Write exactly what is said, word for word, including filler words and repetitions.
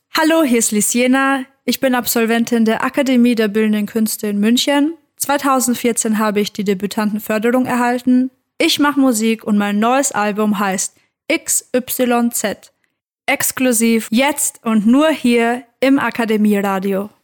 Hallo, hier ist Lisiena. Ich bin Absolventin der Akademie der Bildenden Künste in München. zweitausendvierzehn habe ich die Debütantenförderung erhalten. Ich mache Musik und mein neues Album heißt X Y Z. Exklusiv jetzt und nur hier im Akademieradio.